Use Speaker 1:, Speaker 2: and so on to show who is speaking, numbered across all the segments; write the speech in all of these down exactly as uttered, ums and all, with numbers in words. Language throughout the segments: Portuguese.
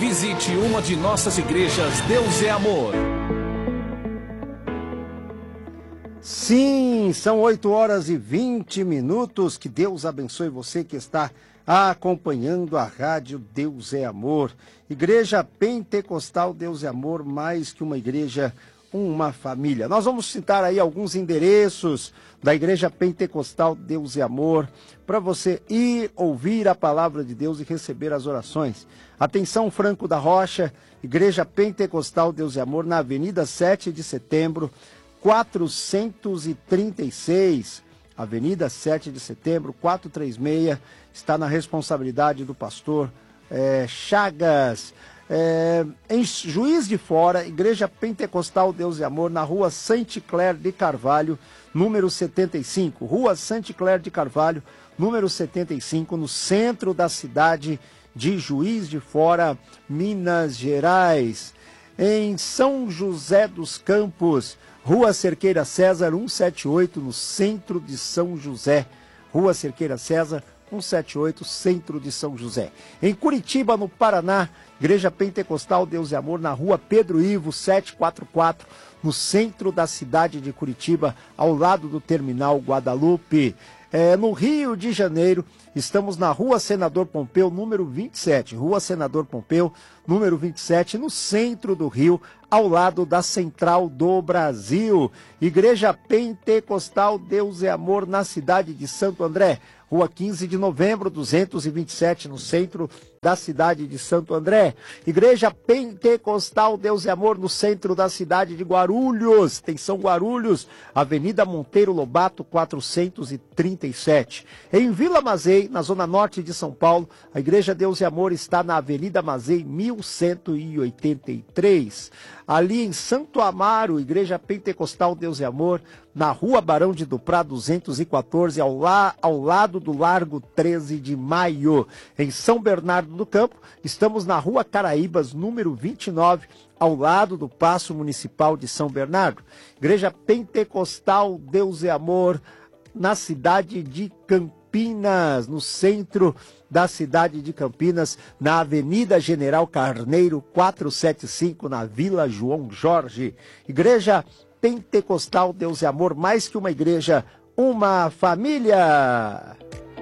Speaker 1: Visite uma de nossas igrejas. Deus é amor.
Speaker 2: Sim, são oito horas e vinte minutos. Que Deus abençoe você que está acompanhando a rádio Deus é Amor. Igreja Pentecostal Deus é Amor, mais que uma igreja, uma família. Nós vamos citar aí alguns endereços da Igreja Pentecostal Deus é Amor, para você ir ouvir a palavra de Deus e receber as orações. Atenção, Franco da Rocha, Igreja Pentecostal Deus é Amor, na Avenida sete de Setembro, quatrocentos e trinta e seis, Avenida sete de Setembro, quatrocentos e trinta e seis, está na responsabilidade do pastor é, Chagas. É, em Juiz de Fora, Igreja Pentecostal Deus e Amor, na rua Sainte Claire de Carvalho, número setenta e cinco, Rua Sainte Claire de Carvalho, número setenta e cinco, no centro da cidade de Juiz de Fora, Minas Gerais. Em São José dos Campos, Rua Cerqueira César, cento e setenta e oito, no centro de São José. Rua Cerqueira César, cento e setenta e oito, centro de São José. Em Curitiba, no Paraná, Igreja Pentecostal Deus e Amor, na rua Pedro Ivo, setecentos e quarenta e quatro, no centro da cidade de Curitiba, ao lado do Terminal Guadalupe. É, no Rio de Janeiro, estamos na rua Senador Pompeu, número vinte e sete. Rua Senador Pompeu, número vinte e sete, no centro do Rio, ao lado da Central do Brasil. Igreja Pentecostal Deus é Amor, na cidade de Santo André, Rua quinze de Novembro, duzentos e vinte e sete, no centro da cidade de Santo André. Igreja Pentecostal Deus é Amor, no centro da cidade de Guarulhos, Atenção Guarulhos, Avenida Monteiro Lobato, quatrocentos e trinta e sete. Em Vila Mazei, na zona norte de São Paulo, a Igreja Deus e Amor está na Avenida Mazei, mil cento e oitenta e três. Ali em Santo Amaro, Igreja Pentecostal Deus e Amor, na Rua Barão de Duprá, duzentos e quatorze, ao, la, ao lado do Largo treze de Maio. Em São Bernardo do Campo, estamos na Rua Caraíbas, número vinte e nove, ao lado do Paço Municipal de São Bernardo. Igreja Pentecostal Deus é Amor, na cidade de Campinas, no centro da cidade de Campinas, na Avenida General Carneiro, quatrocentos e setenta e cinco, na Vila João Jorge. Igreja Pentecostal Deus é Amor, mais que uma igreja, uma família.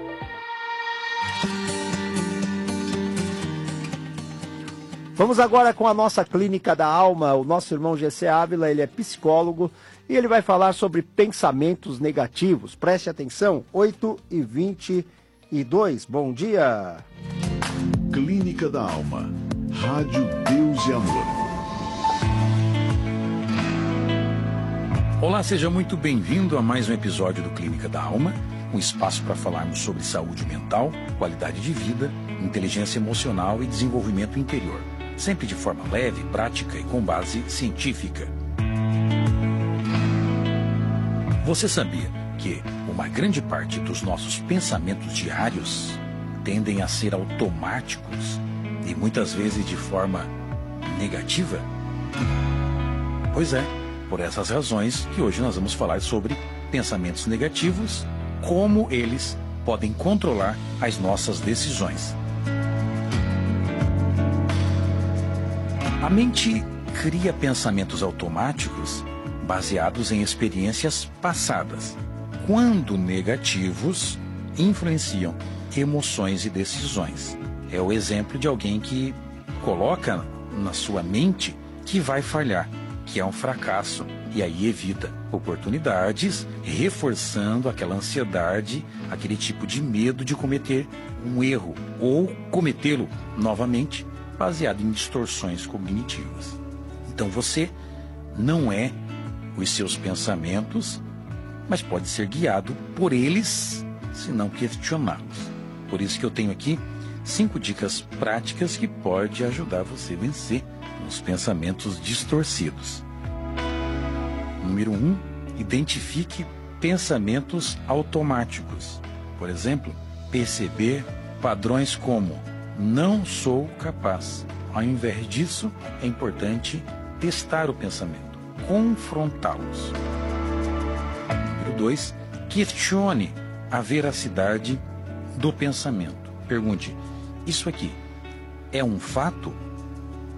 Speaker 2: Vamos agora com a nossa Clínica da Alma. O nosso irmão G C Ávila, ele é psicólogo e ele vai falar sobre pensamentos negativos. Preste atenção, oito e vinte e dois. Bom dia.
Speaker 3: Clínica da Alma. Rádio Deus e Amor.
Speaker 4: Olá, seja muito bem-vindo a mais um episódio do Clínica da Alma, um espaço para falarmos sobre saúde mental, qualidade de vida, inteligência emocional e desenvolvimento interior, sempre de forma leve, prática e com base científica. Você sabia que uma grande parte dos nossos pensamentos diários tendem a ser automáticos e muitas vezes de forma negativa? Pois é. Por essas razões que hoje nós vamos falar sobre pensamentos negativos, como eles podem controlar as nossas decisões. A mente cria pensamentos automáticos baseados em experiências passadas, quando negativos influenciam emoções e decisões. É o exemplo de alguém que coloca na sua mente que vai falhar, que é um fracasso, e aí evita oportunidades, reforçando aquela ansiedade, aquele tipo de medo de cometer um erro ou cometê-lo novamente, baseado em distorções cognitivas. Então você não é os seus pensamentos, mas pode ser guiado por eles, se não questioná-los. Por isso que eu tenho aqui cinco dicas práticas que podem ajudar você a vencer os pensamentos distorcidos. Número um, identifique pensamentos automáticos. Por exemplo, perceber padrões como não sou capaz. Ao invés disso, é importante testar o pensamento, confrontá-los. Número dois, questione a veracidade do pensamento. Pergunte, isso aqui é um fato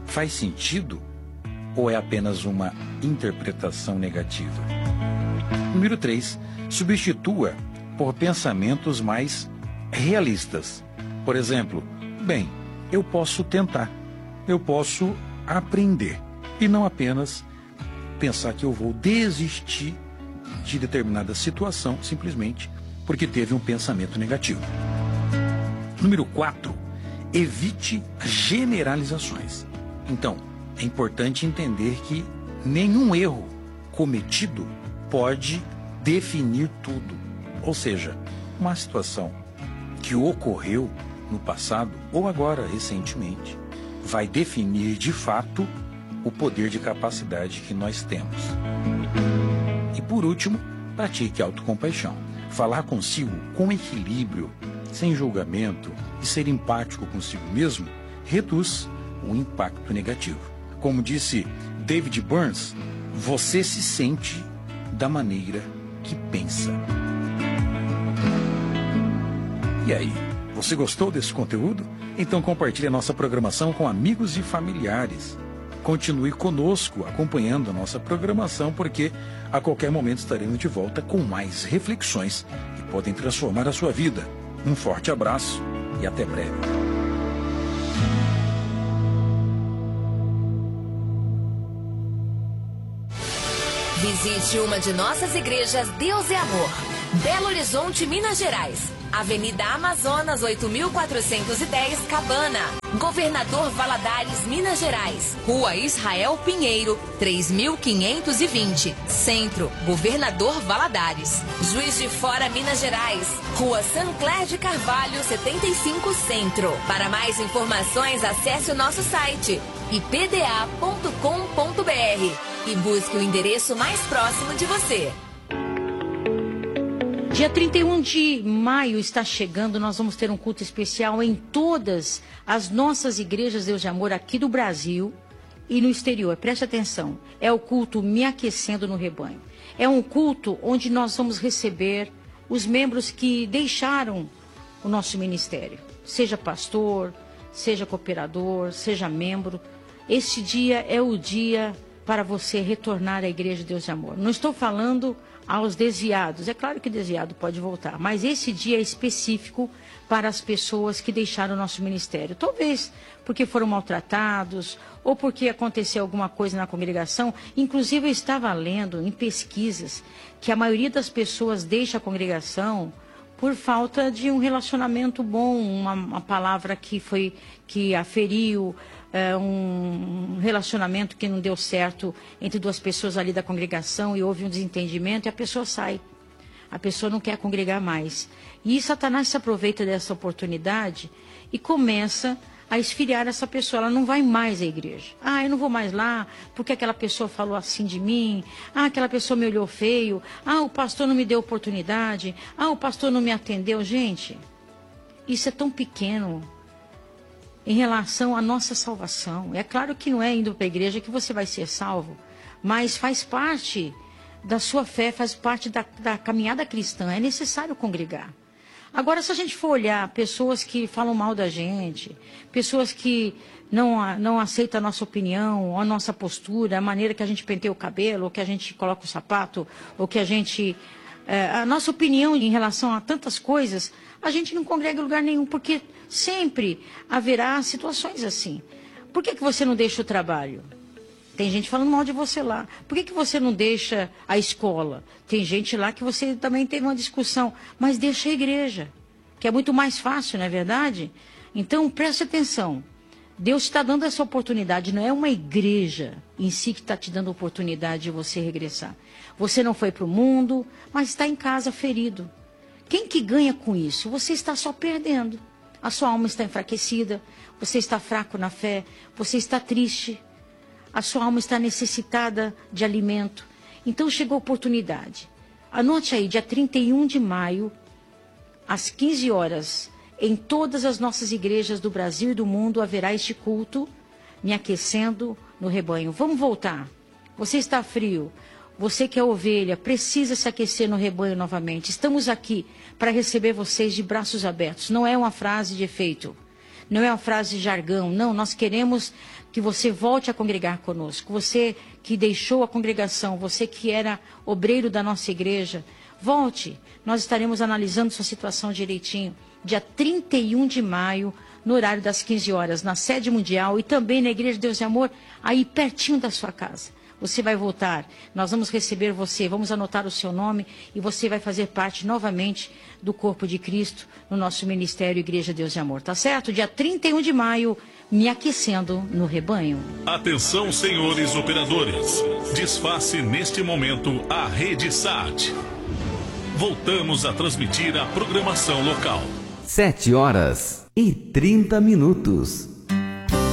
Speaker 4: faz sentido ou é apenas uma interpretação negativa? Número três, substitua por pensamentos mais realistas. Por exemplo, bem, eu posso tentar, eu posso aprender e não apenas pensar que eu vou desistir de determinada situação simplesmente porque teve um pensamento negativo. Número quatro, evite generalizações. Então, é importante entender que nenhum erro cometido pode definir tudo. Ou seja, uma situação que ocorreu no passado ou agora, recentemente, vai definir de fato o poder de capacidade que nós temos. E por último, pratique autocompaixão. Falar consigo com equilíbrio, sem julgamento e ser empático consigo mesmo reduz o impacto negativo. Como disse David Burns, você se sente da maneira que pensa. E aí, você gostou desse conteúdo? Então compartilhe a nossa programação com amigos e familiares. Continue conosco, acompanhando a nossa programação, porque a qualquer momento estaremos de volta com mais reflexões que podem transformar a sua vida. Um forte abraço e até breve.
Speaker 5: Visite uma de nossas igrejas Deus é Amor. Belo Horizonte, Minas Gerais. Avenida Amazonas, oito mil quatrocentos e dez, Cabana. Governador Valadares, Minas Gerais. Rua Israel Pinheiro, três mil quinhentos e vinte, Centro, Governador Valadares. Juiz de Fora, Minas Gerais. Rua Sancler de Carvalho, setenta e cinco, Centro. Para mais informações, acesse o nosso site i p d a ponto com ponto b r e busque o endereço mais próximo de você.
Speaker 6: Dia trinta e um de maio está chegando, nós vamos ter um culto especial em todas as nossas igrejas Deus de Amor aqui do Brasil e no exterior. Preste atenção, é o culto Me Aquecendo no Rebanho. É um culto onde nós vamos receber os membros que deixaram o nosso ministério. Seja pastor, seja cooperador, seja membro. Este dia é o dia para você retornar à igreja Deus de Amor. Não estou falando aos desviados. É claro que desviado pode voltar, mas esse dia é específico para as pessoas que deixaram o nosso ministério. Talvez porque foram maltratados ou porque aconteceu alguma coisa na congregação. Inclusive eu estava lendo em pesquisas que a maioria das pessoas deixa a congregação por falta de um relacionamento bom, uma, uma palavra que foi que a feriu, é, um relacionamento que não deu certo entre duas pessoas ali da congregação e houve um desentendimento e a pessoa sai. A pessoa não quer congregar mais. E Satanás se aproveita dessa oportunidade e começa a esfriar essa pessoa. Ela não vai mais à igreja. Ah, eu não vou mais lá porque aquela pessoa falou assim de mim. Ah, aquela pessoa me olhou feio. Ah, o pastor não me deu oportunidade. Ah, o pastor não me atendeu. Gente, isso é tão pequeno em relação à nossa salvação. É claro que não é indo para a igreja que você vai ser salvo, mas faz parte da sua fé, faz parte da, da caminhada cristã. É necessário congregar. Agora, se a gente for olhar pessoas que falam mal da gente, pessoas que não, não aceitam a nossa opinião, a nossa postura, a maneira que a gente penteia o cabelo, ou que a gente coloca o sapato, ou que a gente... É, a nossa opinião em relação a tantas coisas, a gente não congrega em lugar nenhum, porque sempre haverá situações assim. Por que que você não deixa o trabalho? Tem gente falando mal de você lá. Por que que você não deixa a escola? Tem gente lá que você também teve uma discussão. Mas deixa a igreja, que é muito mais fácil, não é verdade? Então, preste atenção. Deus está dando essa oportunidade. Não é uma igreja em si que está te dando a oportunidade de você regressar. Você não foi para o mundo, mas está em casa ferido. Quem que ganha com isso? Você está só perdendo. A sua alma está enfraquecida. Você está fraco na fé. Você está triste. A sua alma está necessitada de alimento. Então chegou a oportunidade. Anote aí, dia trinta e um de maio, às quinze horas, em todas as nossas igrejas do Brasil e do mundo, haverá este culto, Me Aquecendo no Rebanho. Vamos voltar. Você está frio. Você que é ovelha, precisa se aquecer no rebanho novamente. Estamos aqui para receber vocês de braços abertos. Não é uma frase de efeito. não é uma frase de jargão, não, nós queremos que você volte a congregar conosco, você que deixou a congregação, você que era obreiro da nossa igreja, volte, nós estaremos analisando sua situação direitinho, dia trinta e um de maio, no horário das quinze horas, na sede mundial e também na Igreja de Deus e Amor, aí pertinho da sua casa. Você vai voltar, nós vamos receber você, vamos anotar o seu nome e você vai fazer parte novamente do corpo de Cristo no nosso ministério Igreja Deus e Amor, tá certo? Dia trinta e um de maio, me aquecendo no rebanho.
Speaker 1: Atenção, senhores operadores, desface neste momento a rede S A T. Voltamos a transmitir a programação local.
Speaker 7: Sete horas e trinta minutos.